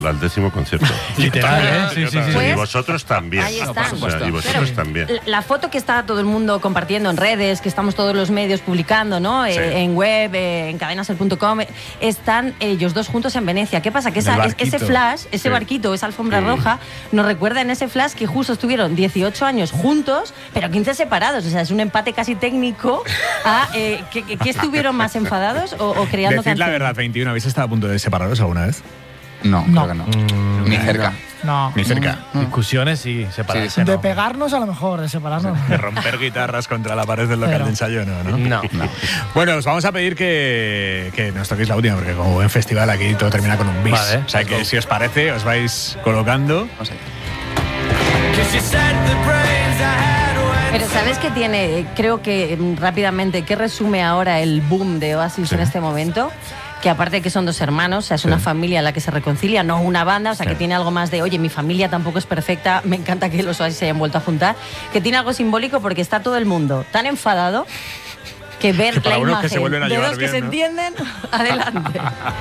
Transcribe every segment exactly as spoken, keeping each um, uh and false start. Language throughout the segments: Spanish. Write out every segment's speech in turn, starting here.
al décimo concierto. Literal, ¿eh? Sí, sí, sí. Pues, y sí. vosotros también. Ahí están. O sea, y vosotros Pero también. La, la foto que está todo el mundo compartiendo en redes, que estamos todos los medios publicando, ¿no? Sí. Eh, en web, eh, en cadenaser punto com, eh, están ellos dos juntos en Venecia. ¿Qué pasa? Que esa, es, ese flash, ese Sí. barquito, esa alfombra Mm. roja, nos recuerda en ese flash que justo estuvieron dieciocho años juntos, pero quince separados. O sea, es un empate casi técnico a eh, que, que, que estuvieron más enfadados o, o creando Decid la canciones. verdad, veintiuno, ¿habéis estado a punto de separaros alguna vez? No, No. creo que no. Mm, Ni cerca. No. Ni cerca. Discusiones y separarse. Sí, no. De pegarnos a lo mejor, de separarnos. De romper guitarras contra la pared del local Pero- de ensayo, no, ¿no? No. No. Bueno, os vamos a pedir que, que nos toquéis la última, porque como buen festival aquí todo termina con un bis. Vale. O sea que si os parece, os vais colocando. Vamos allá. Pero ¿sabes qué tiene? Eh, Creo que mm, rápidamente, ¿qué resume ahora el boom de Oasis Sí. en este momento? Que aparte de que son dos hermanos, o sea, es Sí. una familia en la que se reconcilia, no una banda, o sea, Sí. que tiene algo más de, oye, mi familia tampoco es perfecta, me encanta que los Oasis se hayan vuelto a juntar, que tiene algo simbólico porque está todo el mundo tan enfadado que ver Que para la unos imagen que se vuelven a de llevar dos que bien, se ¿no? entienden, adelante.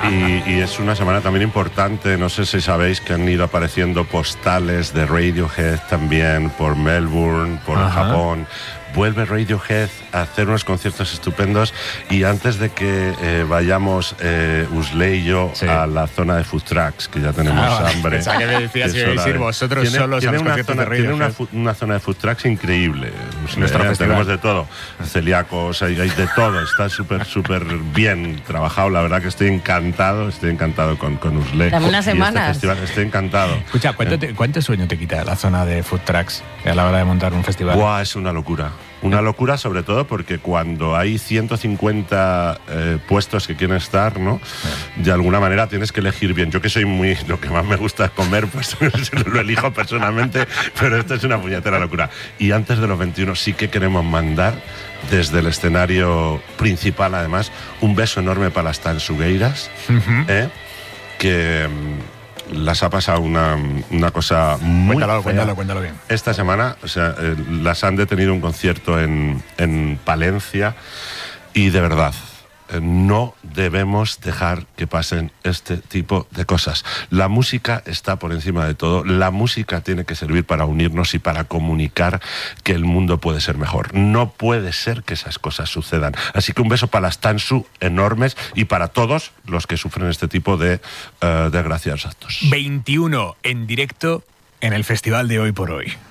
Y, y es una semana también importante. No sé si sabéis que han ido apareciendo postales de Radiohead también por Melbourne, por Ajá. Japón. Vuelve Radiohead a hacer unos conciertos estupendos. Y antes de que eh, vayamos, eh, Usley y yo, Sí. a la zona de food trucks, que ya tenemos Ah, vale. hambre. Pensaba que me decías Que que es ibais hora a ir de- vosotros tiene, solos a tiene los una conciertos zona, de tiene una, Radiohead. fu- una zona de food trucks increíble. Usley, Nuestro eh, festival. tenemos de todo. Celíacos, hay, hay de todo. Está súper, súper bien trabajado. La verdad que estoy encantado. Estoy encantado con, con Usley. Dame unas Y este semanas. festival, estoy encantado. Escucha, ¿cuánto, te- ¿cuánto sueño te quita la zona de food trucks a la hora de montar un festival? Buah, es una locura. Una locura sobre todo porque cuando hay ciento cincuenta eh, puestos que quieren estar, ¿no? De alguna manera tienes que elegir bien. Yo que soy muy... Lo que más me gusta es comer, pues lo elijo personalmente, pero esto es una puñetera locura. Y antes de los veintiuno sí que queremos mandar desde el escenario principal, además, un beso enorme para las Tansugueiras, ¿eh? Que... mm, las ha pasado una, una cosa muy Cuéntalo, fea. cuéntalo, cuéntalo bien. Esta semana, o sea, eh, las han detenido un concierto en, en Palencia y de verdad, eh, no debemos dejar que pasen este tipo de cosas. La música está por encima de todo. La música tiene que servir para unirnos y para comunicar que el mundo puede ser mejor. No puede ser que esas cosas sucedan. Así que un beso para las Tansu enormes y para todos los que sufren este tipo de uh, desgraciados actos. veintiuno en directo en el festival de Hoy por Hoy.